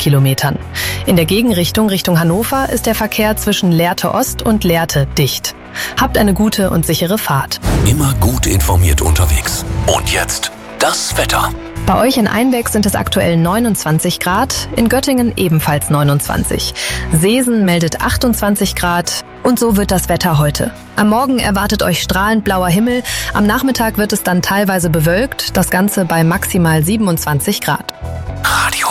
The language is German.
Kilometern. In der Gegenrichtung Richtung Hannover ist der Verkehr zwischen Lehrte Ost und Lehrte dicht. Habt eine gute und sichere Fahrt. Immer gut informiert unterwegs. Und jetzt das Wetter. Bei euch in Einbeck sind es aktuell 29 Grad, in Göttingen ebenfalls 29. Seesen meldet 28 Grad und so wird das Wetter heute. Am Morgen erwartet euch strahlend blauer Himmel, am Nachmittag wird es dann teilweise bewölkt, das Ganze bei maximal 27 Grad.